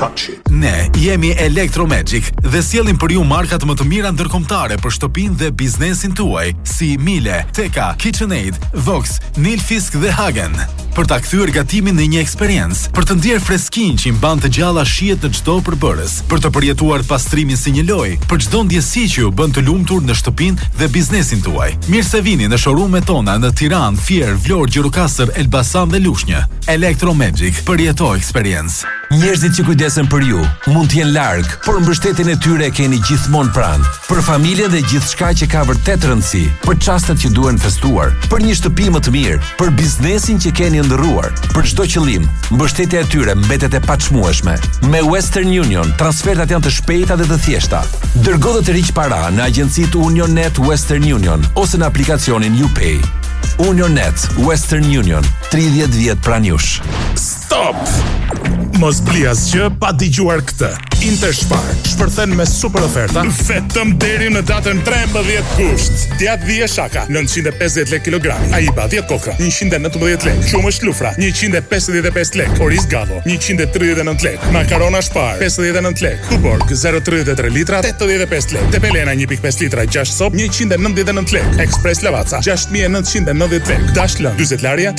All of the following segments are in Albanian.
touch it. Ne jemi Electromagic dhe sjellim për ju markat më të mira ndërkombëtare për shtëpinë dhe biznesin tuaj, si Miele, Teka, KitchenAid, Vox, Nilfisk dhe Hagen. Për ta kthyer gatimin në një eksperiencë, për të ndier freskinë që i mban të gjalla shijet në çdo përbërës, për të përjetuar pastrimin si një lojë, për çdo ndjesi që ju bën të lumtur në shtëpinë dhe biznesin tuaj. Mirë se vini në showroom-et tona në Tiranë, Fier, Vlorë, Gjirokastër, Elbasan dhe Lushnjë. Electromagic, përjeto eksperiencë. Njerëzit që kujdesen për ju mund të jenë larg, por mbështetjen e tyre e keni gjithmonë pranë. Për familjen dhe gjithçka që ka vërtet rëndësi, për çastet që duhen festuar, për një shtëpi më të mirë, për biznesin që keni ndërruar, për çdo qëllim, mbështetja e tyre mbetet e paçmueshme. Me Western Union, transfertat janë të shpejta dhe të thjeshta. Dërgo dhe të riq para në agjencitë UnionNet Western Union ose në aplikacionin UPay. UnionNet Western Union, 30 vjet pranë jush. Stop! Mos bli asgjë pa dëgjuar këtë. Interspar shpërthen me super oferta vetëm deri në datën 13 gusht. Djath vije shaka 950 lek kilogrami, Aiba 10 kokra 119 lek, qumësht lufra 155 lek, oriz gallo 139 lek, makarona Spar 59 lek, Tuborg 0,33 litra 85 lek, Tepelena 1,5 litra 6 sop 199 lek, Express Lavazza 6990 lek, Dashlën 40 larja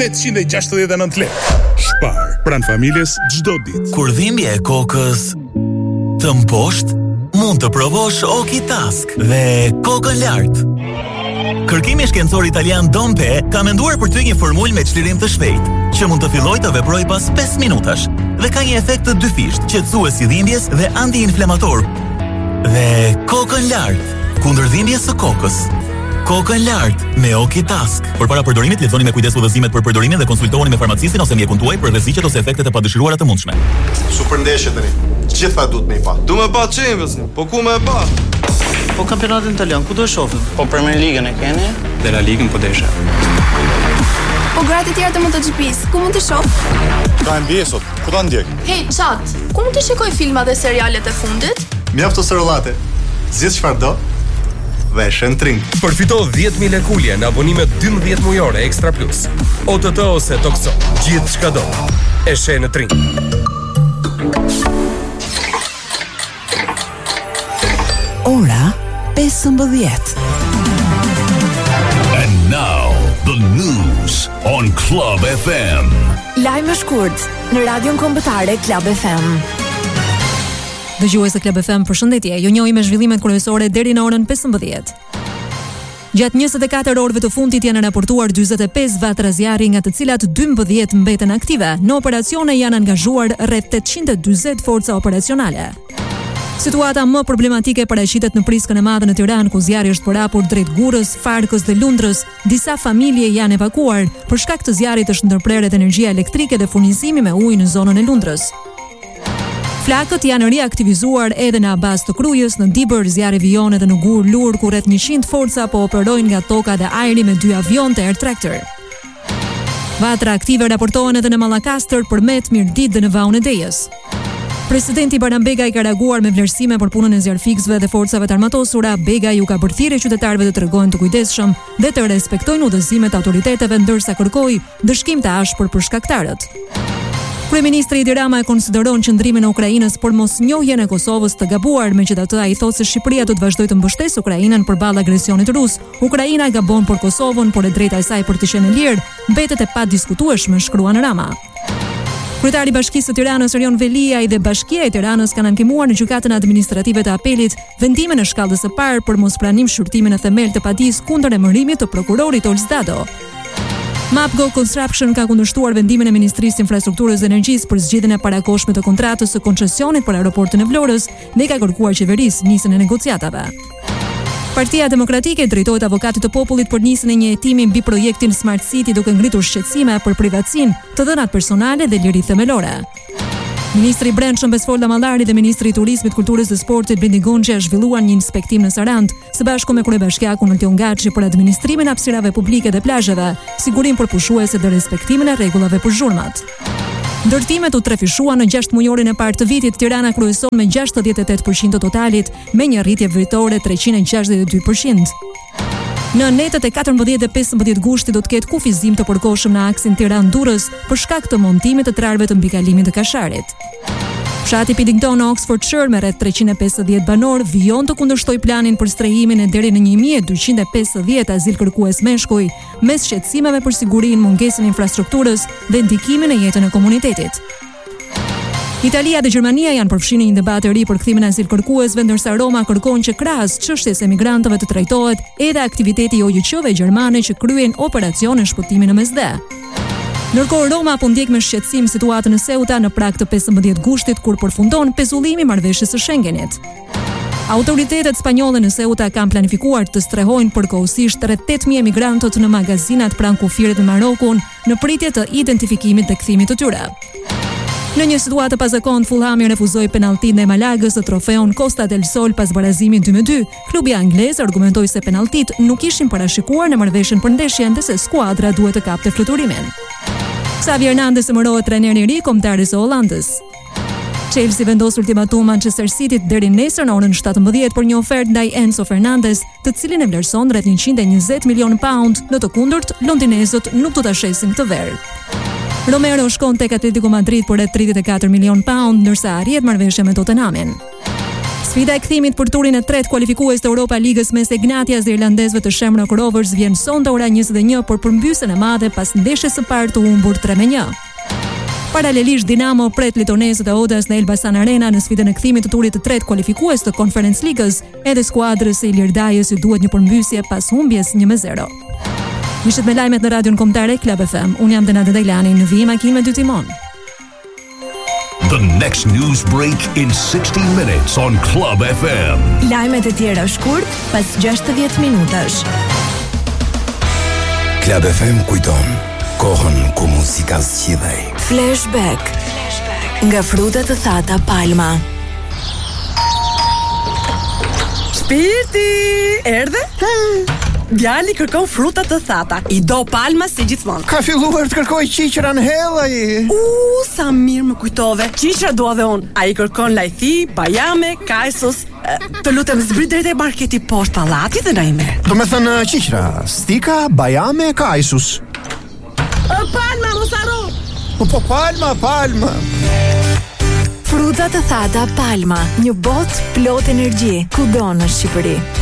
869 lek. Spar, pranë familjes çdo ditë. Kur dhimbja e kokës të mposht, mund të provosh Okitask dhe kokën lart. Kërkimi shkencor italian Dompe ka menduar për ty një formulë me çlirim të shpejtë, që mund të fillojë të veprojë pas 5 minutash dhe ka një efekt të dyfisht, qetësues i dhimbjes dhe antiinflamator. Dhe kokën lart, kundër dhimbjes së kokës. Kokën lart me Okitask. Përpara përdorimit, lexoni me kujdes udhëzimet për përdorimin dhe konsultohuni me farmacistin ose mjekun tuaj për rreziqet ose efektet e padëshiruara të mundshme. Super ndeshje tani. Gjitha duhet me i pa. Du me pa Champions-in, po ku me pa? Po kampionatin italian, ku do e shohim? Po Premier Ligën e keni? Dhe La Ligën po desha. Po gratë e tjera të MotoGP-s, ku mund të shoh? Ka NBA sot, ku ta ndjek? Hey, chat, ku mund të shikoj filma dhe serialet e fundit? Mjafto serollate. Zgjedh çfarë do dhe shen Tring. Përfito 10.000 lek ulje në abonimet 12 mujore Extra Plus. OTT ose Tokso, gjithë çka do. E she në Tring. Ora 15. And now, the news on Club FM. Lajme shkurt në radion kombëtare Club FM. Dëgjues të Club FM, përshëndetje. Ju njohim me zhvillimet kryesore deri në orën 15. Gjatë 24 orëve të fundit janë raportuar 45 vatra zjarri, nga të cilat 12 mbeten aktive. Në operacione janë angazhuar rreth 840 forca operacionale. Situata më problematike paraqitet në Priskën e Madhe në Tiranë, ku zjarri është porapur drejt Gurës, Farkës dhe Lundrës. Disa familje janë evakuar. Për shkak të zjarrit është ndërprerjet energjia elektrike dhe furnizimi me ujë në zonën e Lundrës. Flakët janë reaktivizuar edhe në Abaz të Krujës, në Dibër zjarri vijon edhe në Gur Lur, ku rreth 100 forca po operojnë nga toka dhe ajri me 2 avionte Air Tractor. Vatra aktive raportohen edhe në Mallakastër, Përmet, Mirdit dhe në Vaun e Dejës. Presidenti Baran Begaj ka reaguar me vlerësime për punën e zjarfikësve dhe forcave të armatosura. Begaj u ka bërthirë qytetarëve të tregojnë të kujdesshëm dhe të respektojnë udhëzimet e autoriteteve, ndërsa kërkoi dëshkim të ashpër për shkaktarët. Kryeministri Edi Rama e konsideron qëndrimin e Ukrainës për mosnjohjen e Kosovës të gabuar, megjithatë ai thotë se Shqipëria do të vazhdojë të mbështesë Ukrainën përballë agresionit rus. Ukraina gabon për Kosovën, por e drejta e saj për të qenë lirë mbetet e padiskutueshme, shkruan Rama. Kryetari i Bashkisë së Tiranës Erion Velia dhe Bashkia e Tiranës kanë ankemuar në gjykatën administrative të apelit vendimin e shkallës së parë për mospranim shqyrtimin e themel të padisë kundër emërimit të prokurorit Olz Dado. Mapgo Construction ka kundërshtuar vendimin e Ministrisë së Infrastrukturës dhe Energjisë për zgjedhjen e parakohshme të kontratës së koncesionit për aeroportin e Vlorës dhe ka kërkuar qeverisë nisjen e negociatave. Partia Demokratike drejtohet avokatit të popullit për nisjen e një hetimi mbi projektin Smart City, duke ngritur shqetësime për privatësinë, të dhënat personale dhe liri themelore. Ministri i Brendshëm Besfolda Mallari dhe Ministri i Turizmit, Kulturës dhe Sportit Blendi Gonxha zhvilluan një inspektim në Sarandë së bashku me kryebashkiakun Altion Gaçi për administrimin e hapësirave publike dhe plazheve, sigurim përpushuese dhe respektimin e rregullave për zhurmat. Ndërtimet u trefishuan në 6 mujorin e parë të vitit. Tirana kryeson me 68% të totalit, me një rritje vritore 362%. Në netët e 14 dhe 15 gushtit do të ketë kufizim të përkohshëm në aksin Tiranë-Durrës për shkak të montimit të trarëve të mbikalimit të Kasharit. Fshati Piddington në Oxfordshire me rreth 350 banor vijon të kundërshtoj planin për strehimin e deri në 1250 azil kërkues meshkuj, mes shqetësimeve për sigurinë, mungesën e infrastrukturës dhe ndikimin e jetën e komunitetit. Italia dhe Gjermania janë përfshirë në një debat të ri për kthimin e azil kërkuesve, ndërsa Roma kërkon që krahas çështjes emigrantëve të trajtohet edhe aktiviteti i OJQ-ve gjermane që kryen operacione shpëtimi në mesdhe. Ndërkohë Roma po ndjek me shqetësim situatën në Ceuta në prag të 15 gushtit kur përfundon pezullimi i marrëveshjes së Schengenit. Autoritetet spanjolle në Ceuta kanë planifikuar të strehojnë përkohësisht rreth 8000 emigrantët në magazinat pranë kufirit në Marokun në pritje të identifikimit dhe kthimit të tyre. Në një situatë pazakontë, Fulhami refuzoi penalltin ndaj Malagës të trofeun Costa del Sol pas barazimit 2-2. Klubi anglez argumentoi se penalltit nuk ishin parashikuar në marrëveshjen për ndeshjen dhe se skuadra duhet të kapte fluturimin. Xavi Hernandez emërohet trajneri i ri kombëtarës së Hollandës. Chelsea vendos ultimatum Manchester Cityt deri nesër në orën 17 për një ofertë ndaj Enzo Fernandez, të cilin e vlerëson rreth 120 milion pound. Në të kundërt, londinezët nuk do ta shesin këtë verë. Romero shkon tek Atletico Madrid për rreth 34 milion pound, ndërsa arrihet marrëveshje me Tottenhamin. Sfida e kthimit për turin e tretë kualifikues të Europa Ligës mes Ignatias dhe irlandezëve të Shamrock Rovers vjen sonte ora 21 për përmbysjen e madhe pas ndeshjes së parë të humbur 3-1. Paralelisht Dinamo pret litonezët e Odas në Elbasan Arena në sfidën e kthimit të turit të tretë kualifikues të Conference Ligës, edhe skuadrës së Ilir Dajës i duhet një përmbysje pas humbjes 1-0. Ishit me lajmet në radion kombëtare Club FM. Unë jam Denada Dajlani në vijim makinë me dy timon. The next news break in 60 minutes on Club FM. Lajmet e tjera shkurt pas 60 minutash. Club FM kujton kohën ku muzika zgjidhej. Flashback. Nga frutat të thata Palma. Shpirti, erdhe? Djali kërkon fruta të thata. I do Palma si gjithmonë. Ka filluar të kërkoj qiqra në hellaj. Sa mirë më kujtove. Qiqra dua dhe unë. Ai kërkon lajthi, bajame, kajsos. Të lutem zbrit drejt e marketi poshtë pallatit dhe na i merr. Do me thënë qiqra, stika, bajame, kajsus. Palma, mos harro. Po Palma. Fruta të thata Palma, një botë plot energji, kudo në Shqipëri.